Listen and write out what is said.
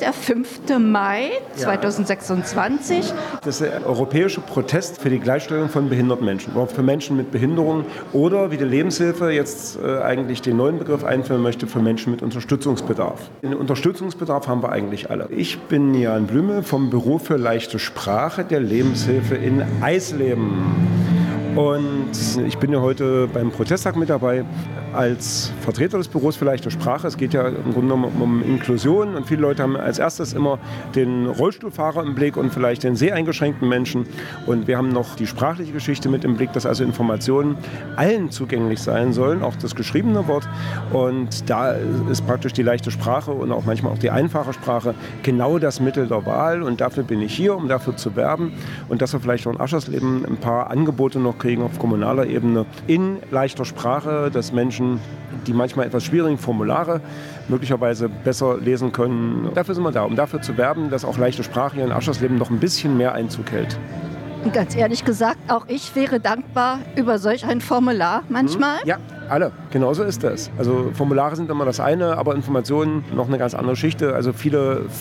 der 5. Mai 2026. Das ist der europäische Protest für die Gleichstellung von behinderten Menschen, überhaupt für Menschen mit Behinderung oder wie die Lebenshilfe jetzt eigentlich den neuen Begriff einführen möchte, für Menschen mit Unterstützungsbedarf. Den Unterstützungsbedarf haben wir eigentlich alle. Ich bin Jan Blüme vom Büro für leichte Sprache der Lebenshilfe in Eisleben. Und ich bin ja heute beim Protesttag mit dabei als Vertreter des Büros für leichte Sprache. Es geht ja im Grunde genommen um Inklusion und viele Leute haben als erstes immer den Rollstuhlfahrer im Blick und vielleicht den seheingeschränkten Menschen. Und wir haben noch die sprachliche Geschichte mit im Blick, dass also Informationen allen zugänglich sein sollen, auch das geschriebene Wort. Und da ist praktisch die leichte Sprache und auch manchmal auch die einfache Sprache genau das Mittel der Wahl. Und dafür bin ich hier, um dafür zu werben und dass wir vielleicht auch in Aschersleben ein paar Angebote noch kriegen auf kommunaler Ebene in leichter Sprache, dass Menschen, die manchmal etwas schwierigen Formulare möglicherweise besser lesen können. Dafür sind wir da, um dafür zu werben, dass auch leichte Sprache hier in Aschersleben noch ein bisschen mehr Einzug hält. Und ganz ehrlich gesagt, auch ich wäre dankbar über solch ein Formular manchmal. Ja, alle. Genauso ist das. Also Formulare sind immer das eine, aber Informationen noch eine ganz andere Geschichte. Also viele